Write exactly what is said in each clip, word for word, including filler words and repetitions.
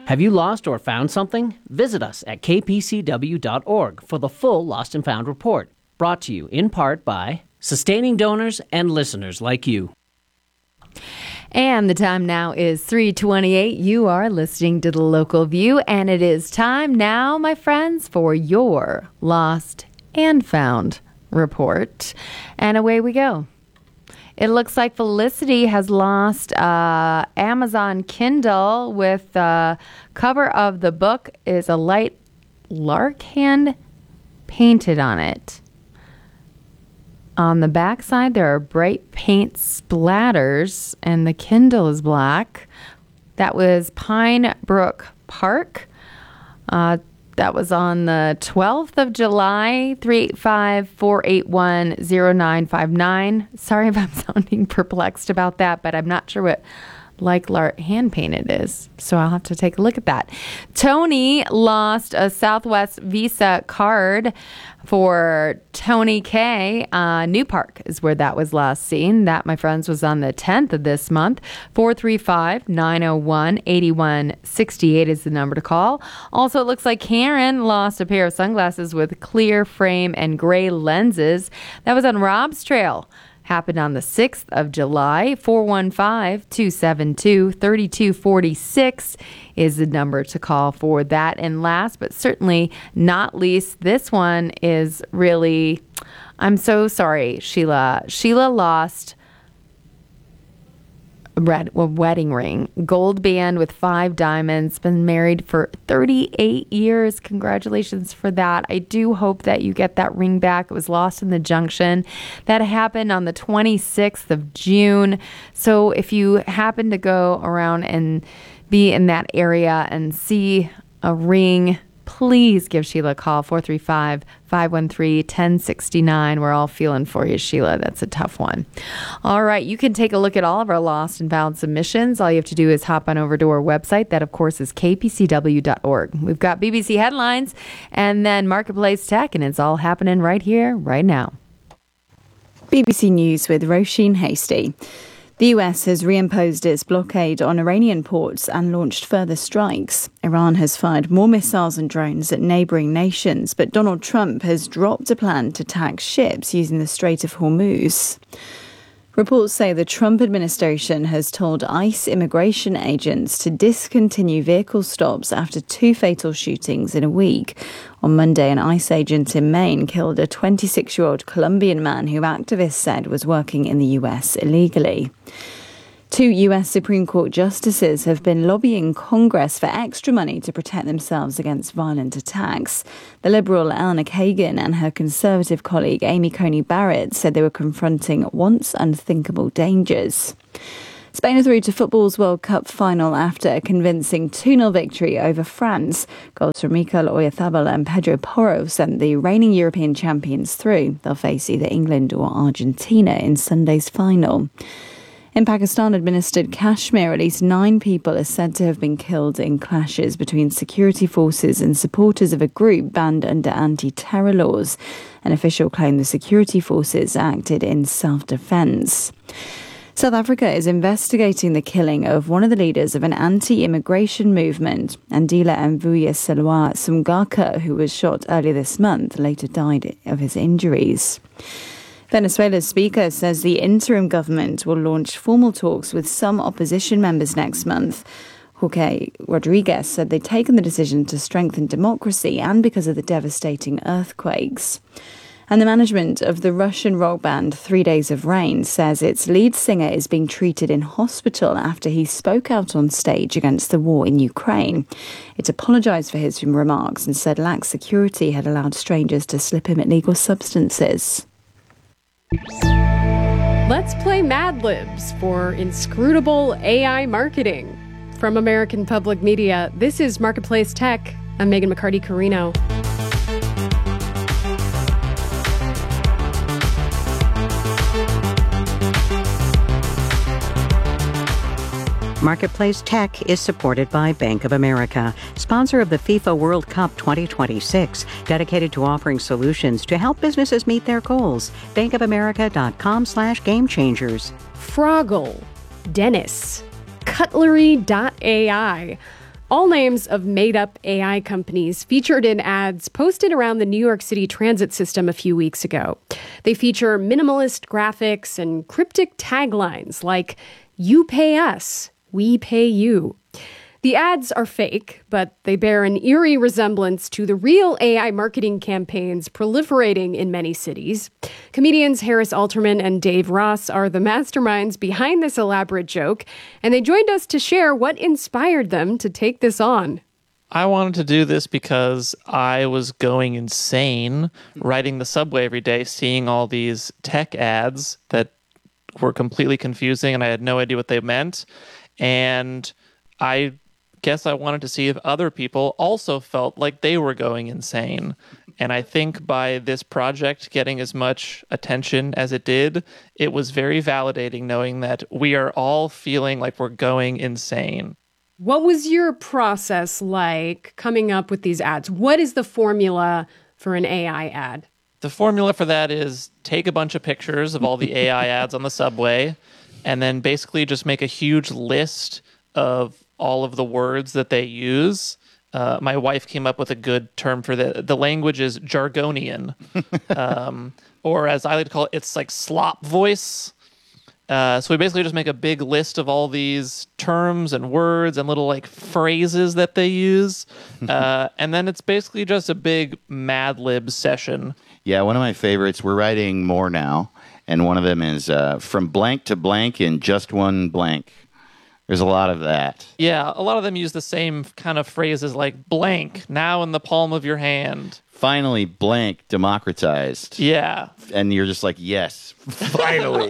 Have you lost or found something? Visit us at k p c w dot org for the full Lost and Found report, brought to you in part by sustaining donors and listeners like you. And the time now is three twenty-eight. You are listening to The Local View, and it is time now, my friends, for your Lost and Found report. And away we go. It looks like Felicity has lost uh, Amazon Kindle with the cover of the book is a light lark hand painted on it. On the back side, there are bright paint splatters, and the Kindle is black. That was Pine Brook Park. Uh, that was on the twelfth of July, three eight five, four eight one, zero nine five nine. Sorry if I'm sounding perplexed about that, but I'm not sure what like lark hand painted is, so I'll have to take a look at that. Tony lost a Southwest Visa card for Tony K. Uh, New Park is where that was last seen. That, my friends, was on the tenth of this month. four three five, nine oh one, eight one six eight is the number to call. Also, it looks like Karen lost a pair of sunglasses with clear frame and gray lenses. That was on Rob's Trail. Happened on the sixth of July. Four one five, two seven two, three two four six is the number to call for that. And last but certainly not least, this one is really, I'm so sorry, Sheila. Sheila lost a red, a wedding ring, gold band with five diamonds, been married for thirty-eight years. Congratulations for that. I do hope that you get that ring back. It was lost in the junction. That happened on the twenty-sixth of June. So if you happen to go around and be in that area and see a ring, please give Sheila a call, four three five, five one three, one zero six nine. We're all feeling for you, Sheila. That's a tough one. All right, you can take a look at all of our lost and found submissions. All you have to do is hop on over to our website. That, of course, is k p c w dot org. We've got B B C headlines and then Marketplace Tech, and it's all happening right here, right now. B B C News with Roisin Hasty. The U S has reimposed its blockade on Iranian ports and launched further strikes. Iran has fired more missiles and drones at neighbouring nations, but Donald Trump has dropped a plan to tax ships using the Strait of Hormuz. Reports say the Trump administration has told ICE immigration agents to discontinue vehicle stops after two fatal shootings in a week. On Monday, an ICE agent in Maine killed a twenty-six-year-old Colombian man who activists said was working in the U S illegally. Two U S Supreme Court justices have been lobbying Congress for extra money to protect themselves against violent attacks. The Liberal Eleanor Kagan and her Conservative colleague Amy Coney Barrett said they were confronting once unthinkable dangers. Spain are through to football's World Cup final after a convincing two nil victory over France. Goals from Mikel Oyarzabal and Pedro Porro sent the reigning European champions through. They'll face either England or Argentina in Sunday's final. In Pakistan-administered Kashmir, at least nine people are said to have been killed in clashes between security forces and supporters of a group banned under anti-terror laws. An official claimed the security forces acted in self-defense. South Africa is investigating the killing of one of the leaders of an anti-immigration movement. Andile Mvuye-Selwa Sumgaka, who was shot earlier this month, later died of his injuries. Venezuela's speaker says the interim government will launch formal talks with some opposition members next month. Jorge Rodriguez said they'd taken the decision to strengthen democracy and because of the devastating earthquakes. And the management of the Russian rock band Three Days of Rain says its lead singer is being treated in hospital after he spoke out on stage against the war in Ukraine. It apologised for his remarks and said lax security had allowed strangers to slip him illegal substances. Let's play Mad Libs for inscrutable A I marketing. From American Public Media, this is Marketplace Tech. I'm Megan McCarty-Carino. Marketplace Tech is supported by Bank of America, sponsor of the FIFA World Cup twenty twenty-six, dedicated to offering solutions to help businesses meet their goals. bankofamerica.com slash game changers. Froggle, Dennis, Cutlery dot A I. all names of made-up A I companies featured in ads posted around the New York City transit system a few weeks ago. They feature minimalist graphics and cryptic taglines like, "You pay us, we pay you." The ads are fake, but they bear an eerie resemblance to the real A I marketing campaigns proliferating in many cities. Comedians Harris Alterman and Dave Ross are the masterminds behind this elaborate joke, and they joined us to share what inspired them to take this on. I wanted to do this because I was going insane riding the subway every day, seeing all these tech ads that were completely confusing, and I had no idea what they meant. And I guess I wanted to see if other people also felt like they were going insane. And I think by this project getting as much attention as it did, it was very validating knowing that we are all feeling like we're going insane. What was your process like coming up with these ads? What is the formula for an A I ad? The formula for that is take a bunch of pictures of all the A I ads on the subway and then basically just make a huge list of all of the words that they use. Uh, my wife came up with a good term for the the language is jargonian, um, or as I like to call it, it's like slop voice. Uh, so we basically just make a big list of all these terms and words and little like phrases that they use, uh, and then it's basically just a big Mad Lib session. Yeah, one of my favorites. We're writing more now, and one of them is uh, from blank to blank in just one blank. There's a lot of that. Yeah, a lot of them use the same kind of phrases like blank, now in the palm of your hand. Finally, blank, democratized. Yeah. And you're just like, yes, finally.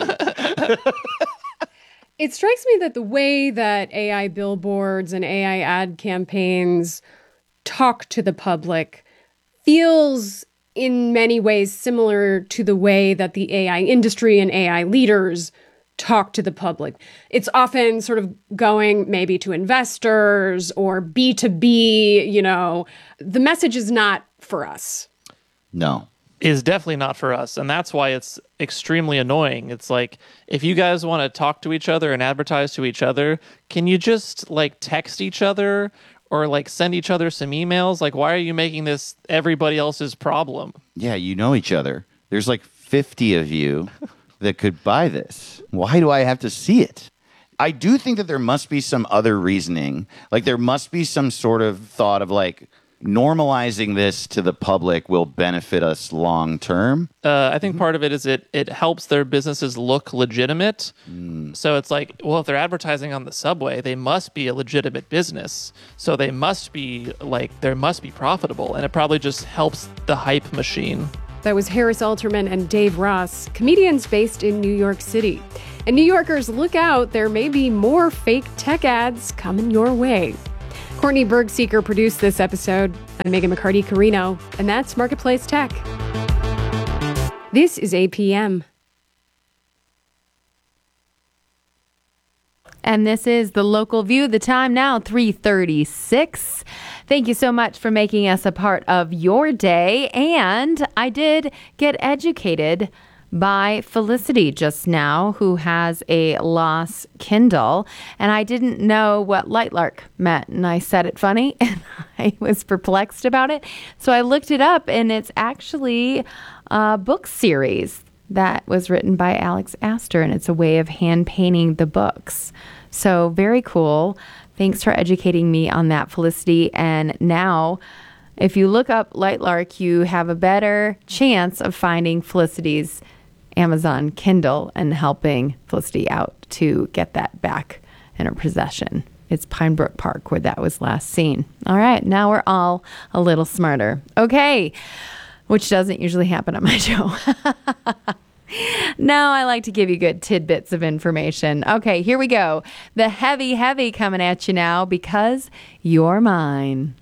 It strikes me that the way that A I billboards and A I ad campaigns talk to the public feels in many ways similar to the way that the A I industry and A I leaders talk to the public. It's often sort of going maybe to investors or B two B, you know, the message is not for us. No. Is definitely not for us. And that's why it's extremely annoying. It's like, if you guys want to talk to each other and advertise to each other, can you just like text each other or like send each other some emails? Like, why are you making this everybody else's problem? Yeah, you know each other. There's like fifty of you that could buy this. Why do I have to see it? I do think that there must be some other reasoning. Like there must be some sort of thought of like normalizing this to the public will benefit us long term. Uh, I think part of it is it it helps their businesses look legitimate. Mm. So it's like, well, if they're advertising on the subway, they must be a legitimate business. So they must be like, they must be profitable. And it probably just helps the hype machine. That was Harris Alterman and Dave Ross, comedians based in New York City. And New Yorkers, look out, there may be more fake tech ads coming your way. Courtney Bergseeker produced this episode. I'm Megan McCarty-Carino, and that's Marketplace Tech. This is A P M. And this is The Local View. The time now, three thirty-six. Thank you so much for making us a part of your day. And I did get educated by Felicity just now, who has a lost Kindle. And I didn't know what Lightlark meant. And I said it funny, and I was perplexed about it. So I looked it up, and it's actually a book series that was written by Alex Astor, and it's a way of hand painting the books. So very cool. Thanks for educating me on that, Felicity. And now, if you look up Lightlark, you have a better chance of finding Felicity's Amazon Kindle and helping Felicity out to get that back in her possession. It's Pine Brook Park where that was last seen. All right, now we're all a little smarter. Okay, which doesn't usually happen on my show. Now I like to give you good tidbits of information. Okay, here we go. The heavy, heavy coming at you now because you're mine.